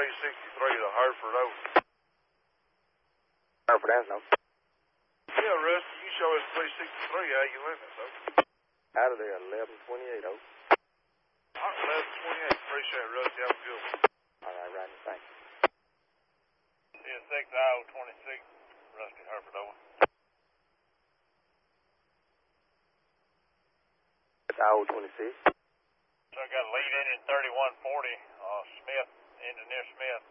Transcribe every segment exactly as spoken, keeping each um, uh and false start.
three sixty-three to Hereford, over. Hereford Avenue. Yeah, Rusty, you show us three sixty-three, how you limits, over. Out of there, eleven twenty-eight, over. All right, eleven twenty-eight, appreciate it, Rusty, have a good one. All right, Rodney, thank you. C S X I O twenty-six, Rusty, Hereford, over. I O twenty-six. So I got a lead engine thirty-one forty, uh, Smith, Engineer Smith.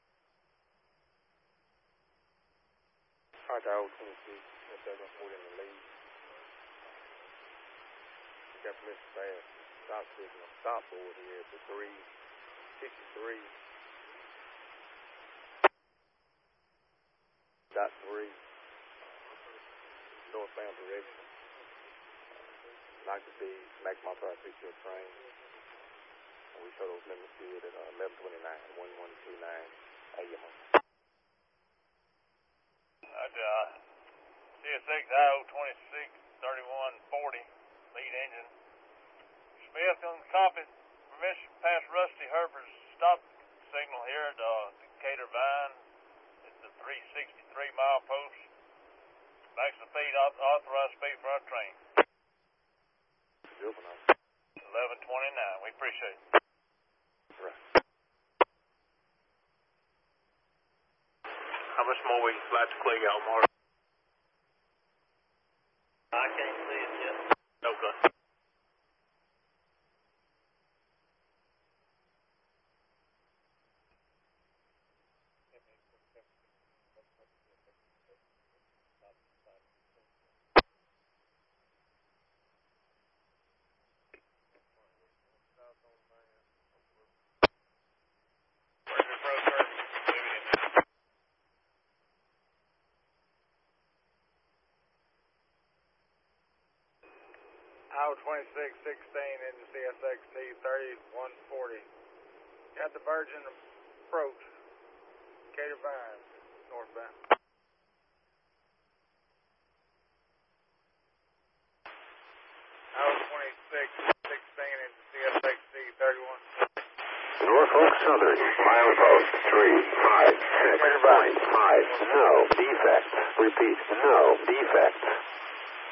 All right, I O twenty-six, thirty-one forty in the lead. We got permission fast. Stop signal, stop board here at the three sixty-three. Dot three. Northbound direction. Like to see maximum authorized picture of train. And we show those limits good at uh, eleven twenty-nine, one one two nine A M. At uh, C S X I O twenty-six, thirty-one forty, lead engine. Smith on the copy. Permission to pass Rusty Hereford's stop signal here at uh, Decatur Vine. It's the three sixty-three mile post. Maximum speed, authorized speed for our train. eleven twenty-nine. We appreciate it. Right. How much more we can fly to Clay out, Mark? I can't see it yet. Okay. I O twenty-six sixteen into C S X T thirty-one forty. Got the Virgin approach. Decatur Vine, northbound. I O twenty-six sixteen into C S X T thirty-one forty. Norfolk Southern, milepost three five six point five. No defect. Repeat, no defect.